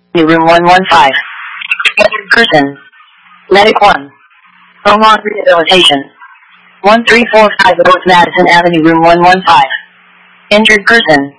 Room 115. Injured person. Medic 1. Beaumont Rehabilitation. 1345 North Madison Avenue, Room 115. Injured person.